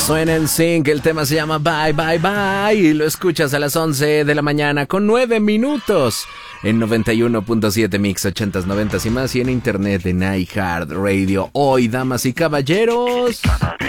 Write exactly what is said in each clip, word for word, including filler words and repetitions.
Eso en N Sync, el tema se llama Bye Bye Bye y lo escuchas a las once de la mañana con nueve minutos en noventa y uno punto siete Mix, ochentas, noventas y más, y en internet en iHeartRadio. Hoy, damas y caballeros,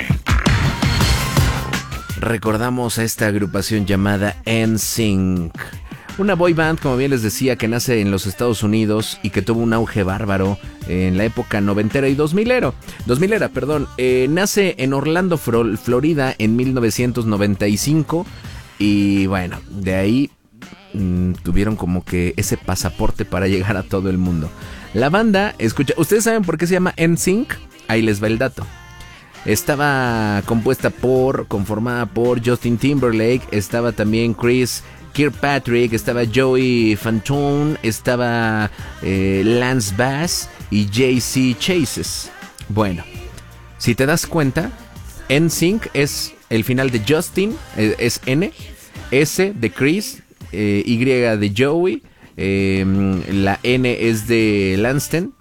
recordamos a esta agrupación llamada N Sync. Una boy band, como bien les decía, que nace en los Estados Unidos y que tuvo un auge bárbaro en la época noventera y dos milero. dos milera, perdón. Eh, nace en Orlando, Florida, en mil novecientos noventa y cinco. Y bueno, de ahí mmm, tuvieron como que ese pasaporte para llegar a todo el mundo. La banda, escucha, ¿ustedes saben por qué se llama N Sync? Ahí les va el dato. Estaba compuesta por, conformada por Justin Timberlake, estaba también Chris Kirkpatrick, estaba Joey Fantone, estaba eh, Lance Bass y J C Chases. Bueno, si te das cuenta, N Sync es el final de Justin, eh, es N, S de Chris, eh, Y de Joey, eh, la N es de Lanston.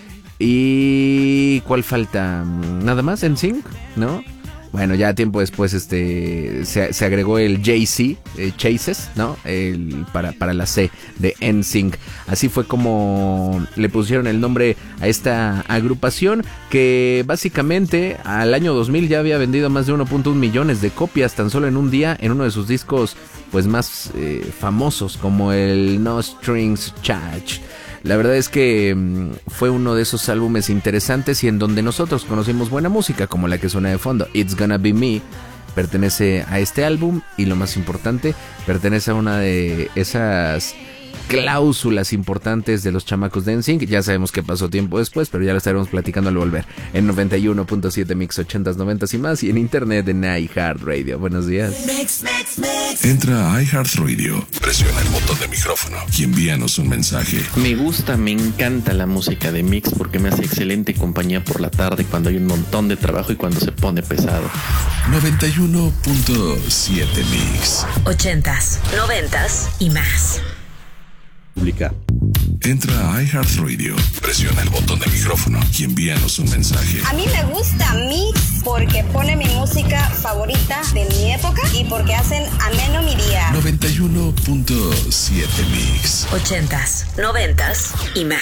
¿Y cuál falta? ¿Nada más? ¿N Sync? ¿No? Bueno, ya tiempo después este se, se agregó el J C, eh, Chases, ¿no? El, para, para la C de N Sync. Así fue como le pusieron el nombre a esta agrupación, que básicamente al año dos mil ya había vendido más de uno punto uno millones de copias tan solo en un día, en uno de sus discos pues más eh, famosos, como el No Strings Charged. La verdad es que mmm, fue uno de esos álbumes interesantes y en donde nosotros conocimos buena música, como la que suena de fondo. It's Gonna Be Me pertenece a este álbum y, lo más importante, pertenece a una de esas cláusulas importantes de los chamacos de N Sync. Ya sabemos qué pasó tiempo después, pero ya lo estaremos platicando al volver en noventa y uno punto siete Mix, ochentas, noventas y más, y en internet en iHeartRadio. Buenos días. Mix, mix, mix. Entra a iHeartRadio, presiona el botón de micrófono y envíanos un mensaje. Me gusta, me encanta la música de Mix porque me hace excelente compañía por la tarde cuando hay un montón de trabajo y cuando se pone pesado. noventa y uno punto siete Mix. Ochentas, noventas y más. Publica. Entra a iHeartRadio, presiona el botón de micrófono y envíanos un mensaje. A mí me gusta Mix porque pone mi música favorita de mi época y porque hacen ameno mi día. noventa y uno punto siete Mix. Ochentas, noventas y más.